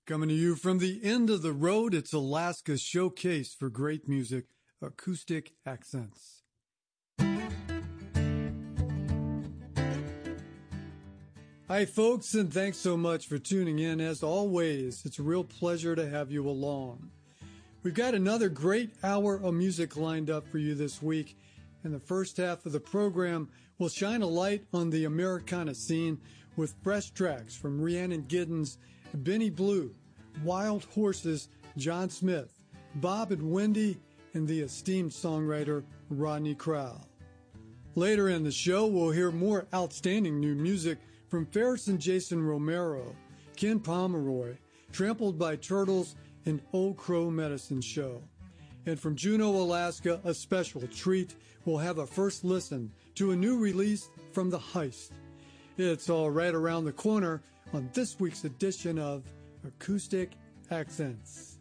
Coming to you from the end of the road, it's Alaska's showcase for great music, Acoustic Accents. Hi, folks, and thanks so much for tuning in. As always, it's a real pleasure to have you along. We've got another great hour of music lined up for you this week. In the first half of the program, we'll shine a light on the Americana scene with fresh tracks from Rhiannon Giddens, Benny Blue, Wild Horses, John Smith, Bob and Wendy, and the esteemed songwriter Rodney Crowell. Later in the show, we'll hear more outstanding new music from Ferris and Jason Romero, Ken Pomeroy, Trampled by Turtles, and Old Crow Medicine Show. And from Juneau, Alaska, a special treat, we'll have a first listen to a new release from The Heist. It's all right around the corner on this week's edition of Acoustic Accents.